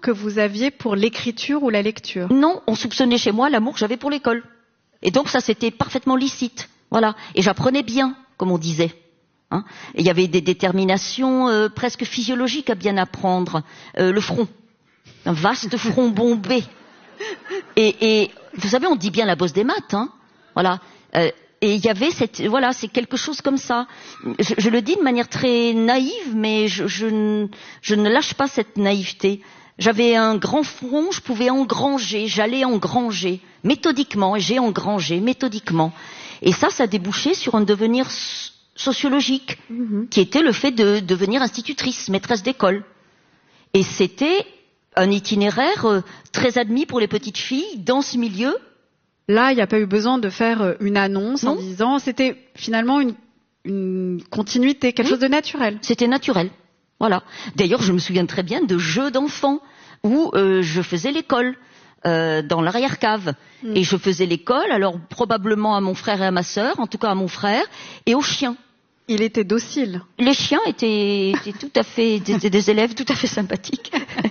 que vous aviez pour l'écriture ou la lecture? Non, on soupçonnait chez moi l'amour que j'avais pour l'école. Et donc ça, c'était parfaitement licite. Voilà. Et j'apprenais bien, comme on disait. Hein, et il y avait des déterminations presque physiologiques à bien apprendre. Le front. Un vaste front bombé. Et vous savez, on dit bien la bosse des maths. Hein, voilà. Et il y avait voilà, c'est quelque chose comme ça. Je le dis de manière très naïve, mais je ne lâche pas cette naïveté. J'avais un grand front, je pouvais engranger, j'allais engranger méthodiquement, et j'ai engrangé méthodiquement. Et ça a débouché sur un devenir sociologique, qui était le fait de devenir institutrice, maîtresse d'école. Et c'était un itinéraire très admis pour les petites filles dans ce milieu. Là, il n'y a pas eu besoin de faire une annonce Non. en disant, c'était finalement une continuité, quelque chose de naturel. C'était naturel. Voilà. D'ailleurs, je me souviens très bien de jeux d'enfants où je faisais l'école dans l'arrière-cave. Et je faisais l'école, alors probablement à mon frère et à ma sœur, en tout cas à mon frère, et aux chiens. Il était docile. Les chiens étaient tout à fait des élèves tout à fait sympathiques.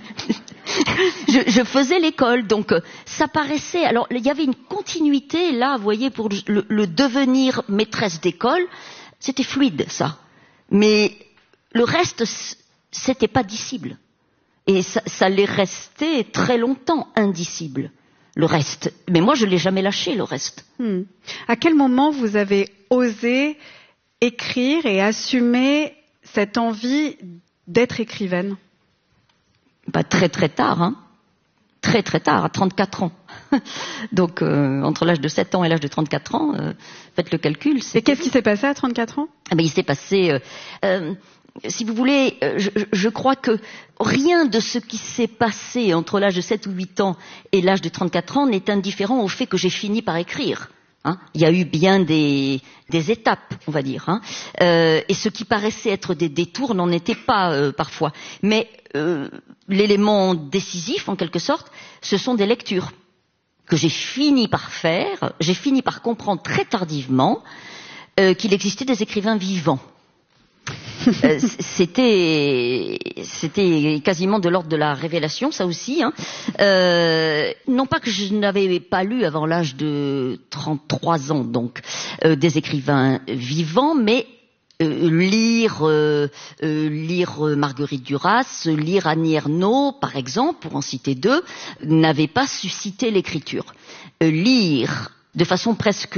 Je faisais l'école, donc ça paraissait... Alors, il y avait une continuité, là, vous voyez, pour le devenir maîtresse d'école, c'était fluide, ça. Mais le reste, c'était pas dissible. Et ça l'est resté très longtemps indicible, le reste. Mais moi, je l'ai jamais lâché, le reste. À quel moment vous avez osé écrire et assumer cette envie d'être écrivaine? Très très tard, hein. Très très tard, à 34 ans. Donc, entre l'âge de 7 ans et l'âge de 34 ans, faites le calcul. Et qu'est-ce qui s'est passé à 34 ans? Il s'est passé... si vous voulez, je crois que rien de ce qui s'est passé entre l'âge de 7 ou 8 ans et l'âge de 34 ans n'est indifférent au fait que j'ai fini par écrire. Hein, il y a eu bien des étapes, on va dire. Hein, et ce qui paraissait être des détours n'en était pas parfois. Mais l'élément décisif, en quelque sorte, ce sont des lectures que j'ai fini par faire. J'ai fini par comprendre très tardivement qu'il existait des écrivains vivants. C'était quasiment de l'ordre de la révélation, ça aussi. Hein. Non pas que je n'avais pas lu avant l'âge de 33 ans, donc, des écrivains vivants, mais lire Marguerite Duras, lire Annie Ernaux, par exemple, pour en citer deux, n'avait pas suscité l'écriture. Lire de façon presque,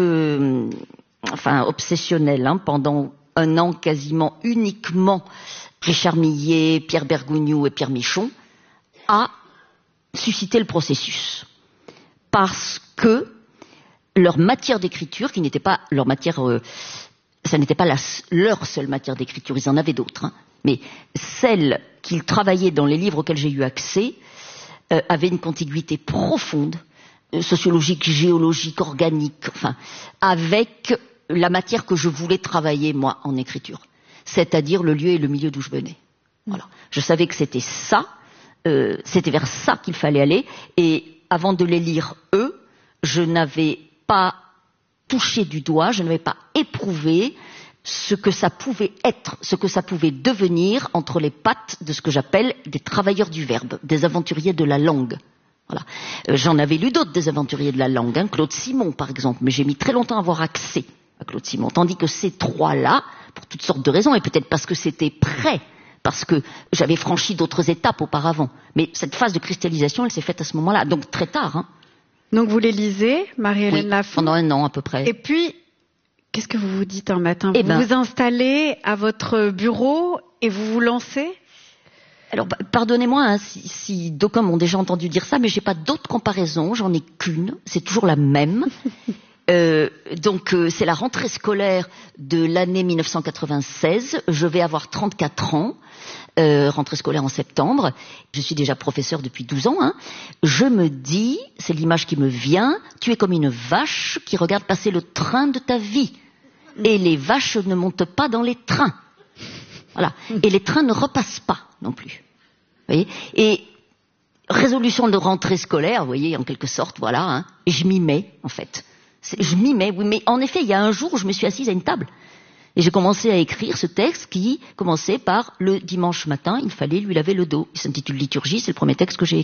obsessionnelle, hein, pendant un an quasiment uniquement Richard Millet, Pierre Bergogneau et Pierre Michon, a suscité le processus. Parce que leur matière d'écriture, qui n'était pas leur matière, ça n'était pas leur seule matière d'écriture, ils en avaient d'autres, hein, mais celle qu'ils travaillaient dans les livres auxquels j'ai eu accès, avait une contiguïté profonde, sociologique, géologique, organique, avec la matière que je voulais travailler, moi, en écriture. C'est-à-dire le lieu et le milieu d'où je venais. Voilà. Je savais que c'était ça, c'était vers ça qu'il fallait aller, et avant de les lire, eux, je n'avais pas touché du doigt, je n'avais pas éprouvé ce que ça pouvait être, ce que ça pouvait devenir entre les pattes de ce que j'appelle des travailleurs du verbe, des aventuriers de la langue. Voilà. J'en avais lu d'autres, des aventuriers de la langue, hein, Claude Simon, par exemple, mais j'ai mis très longtemps à avoir accès à Claude Simon. Tandis que ces trois-là, pour toutes sortes de raisons, et peut-être parce que c'était prêt, parce que j'avais franchi d'autres étapes auparavant. Mais cette phase de cristallisation, elle s'est faite à ce moment-là, donc très tard. Hein. Donc vous les lisez, Marie-Hélène Lafont. Pendant un an à peu près. Et puis, qu'est-ce que vous vous dites un matin? Vous vous installez à votre bureau et vous vous lancez? Alors, pardonnez-moi hein, si d'aucuns m'ont déjà entendu dire ça, mais j'ai pas d'autre comparaison, j'en ai qu'une, c'est toujours la même. Donc c'est la rentrée scolaire de l'année 1996, je vais avoir 34 ans, rentrée scolaire en septembre, je suis déjà professeur depuis 12 ans, hein. Je me dis, c'est l'image qui me vient, tu es comme une vache qui regarde passer le train de ta vie, et les vaches ne montent pas dans les trains, voilà, et les trains ne repassent pas non plus, vous voyez, et résolution de rentrée scolaire, vous voyez, en quelque sorte, voilà, hein, et je m'y mets en fait. Je m'y mets, oui, mais en effet, il y a un jour où je me suis assise à une table et j'ai commencé à écrire ce texte qui commençait par le dimanche matin, il fallait lui laver le dos. Il s'intitule Liturgie, c'est le premier texte que j'ai écrit.